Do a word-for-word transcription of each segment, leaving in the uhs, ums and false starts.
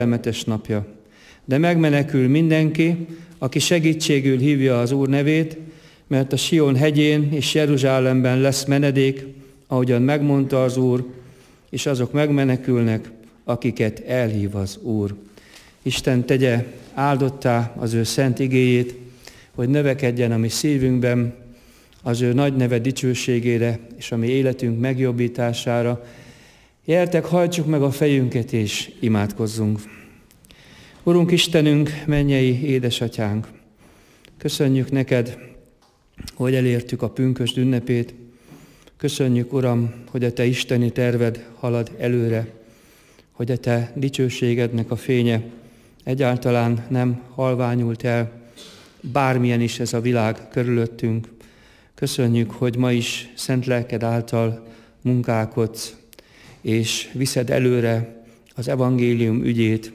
kellemetes napja. De megmenekül mindenki, aki segítségül hívja az Úr nevét, mert a Sion hegyén és Jeruzsálemben lesz menedék, ahogyan megmondta az Úr, és azok megmenekülnek, akiket elhív az Úr. Isten tegye áldottá az ő szent igéjét, hogy növekedjen a mi szívünkben az ő nagy neve dicsőségére és a mi életünk megjobbítására. Gyertek, hajtsuk meg a fejünket és imádkozzunk. Urunk Istenünk, mennyei édesatyánk, köszönjük neked, hogy elértük a pünkösd ünnepét. Köszönjük, Uram, hogy a te isteni terved halad előre, hogy a te dicsőségednek a fénye egyáltalán nem halványult el, bármilyen is ez a világ körülöttünk. Köszönjük, hogy ma is szent lelked által munkálkodsz, és viszed előre az evangélium ügyét.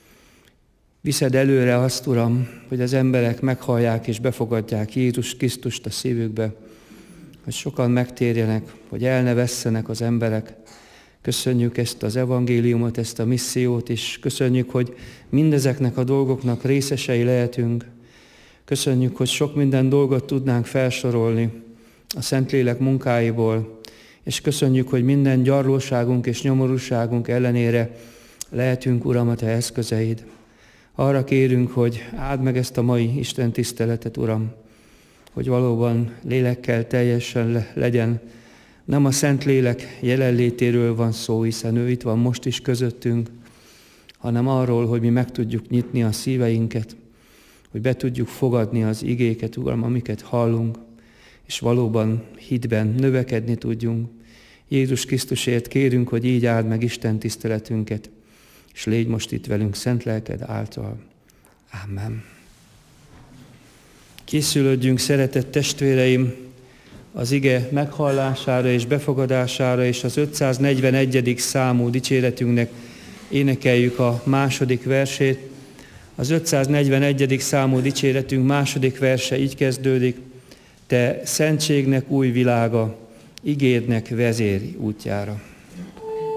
Viszed előre azt, Uram, hogy az emberek meghallják és befogadják Jézus Krisztust a szívükbe, hogy sokan megtérjenek, hogy el ne vesszenek az emberek. Köszönjük ezt az evangéliumot, ezt a missziót, és köszönjük, hogy mindezeknek a dolgoknak részesei lehetünk. Köszönjük, hogy sok minden dolgot tudnánk felsorolni a Szentlélek munkáiból, és köszönjük, hogy minden gyarlóságunk és nyomorúságunk ellenére lehetünk, Uram, a te eszközeid. Arra kérünk, hogy áld meg ezt a mai Isten tiszteletet, Uram, hogy valóban lélekkel teljesen legyen. Nem a Szentlélek jelenlétéről van szó, hiszen ő itt van most is közöttünk, hanem arról, hogy mi meg tudjuk nyitni a szíveinket, hogy be tudjuk fogadni az igéket, Uram, amiket hallunk, és valóban hitben növekedni tudjunk. Jézus Krisztusért kérünk, hogy így áld meg Isten tiszteletünket, és légy most itt velünk szent lelked által. Amen. Készülődjünk, szeretett testvéreim, az ige meghallására és befogadására, és az ötszáznegyvenegyedik számú dicséretünknek énekeljük a második versét. Az ötszáznegyvenegyedik számú dicséretünk második verse így kezdődik: Te szentségnek új világa, igédnek vezéri útjára.